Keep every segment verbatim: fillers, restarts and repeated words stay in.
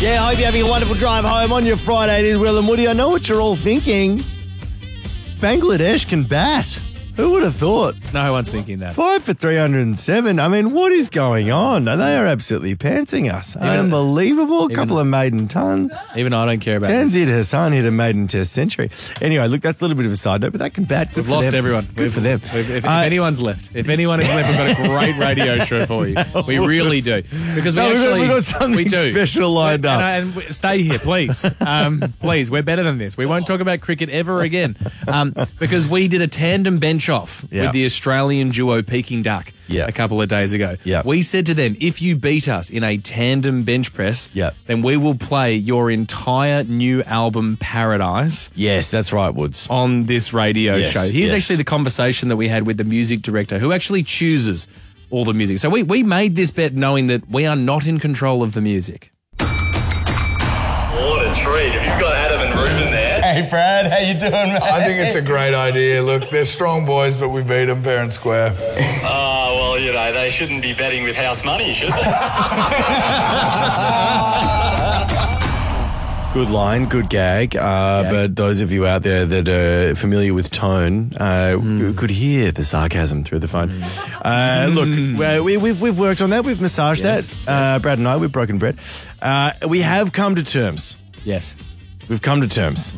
Yeah, I hope you're having a wonderful drive home on your Friday. It is Will and Woody. I know what you're all thinking. Bangladesh can bat. Who would have thought? No one's thinking that. Five for three hundred seven. I mean, what is going on? They are absolutely pantsing us. Even, Unbelievable. A couple of maiden ton. Even I don't care about this. Tanzid Hassan hit a maiden test century. Anyway, look, that's a little bit of a side note, but they can bat. Good We've for lost them. everyone. Good We've, for them. If, if Uh, anyone's left, if anyone is left, we've got a great radio show for you. We really do. Because we No, we've got- actually we've got something we do. special lined and, up. And, and stay here, please. Um, please, we're better than this. We won't talk about cricket ever again. Um, because we did a tandem bench off Yeah. with the Australian duo Peking Duck Yeah. a couple of days ago. Yeah. We said to them, if you beat us in a tandem bench press, Yeah. then we will play your entire new album Paradise Yes, that's right, Woods. on this radio Yes, show. Here's yes. actually the conversation that we had with the music director who actually chooses all the music. So we, we made this bet knowing that we are not in control of the music. What a treat. Have you got Adam and Ruben there? Hey, Brad, how you doing, man? I think it's a great idea. Look, they're strong boys, but we beat them fair and square. Oh, well, you know, they shouldn't be betting with house money, should they? Good line, good gag. Uh, but those of you out there that are familiar with tone uh, Mm. could hear the sarcasm through the phone. Uh, look, uh, we, we've, we've worked on that. We've massaged Yes, that. Uh, Brad and I, we've broken bread. Uh, we have come to terms. Yes. We've come to terms.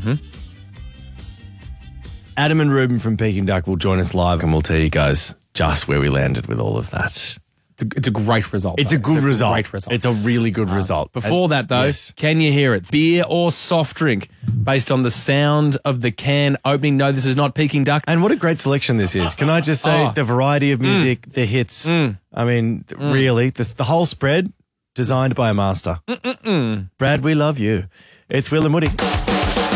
Adam and Ruben from Peking Duck will join us live and we'll tell you guys just where we landed with all of that. It's a, it's a great result. It's though. a good result. Great result. It's a really good result. Before And- that, though, yes. can you hear it? Beer or soft drink based on the sound of the can opening? No, this is not Peking Duck. And what a great selection this is. Can I just say Oh. the variety of music, the hits. I mean, really, this, the whole spread designed by a master. Brad, we love you. It's Will and Woody.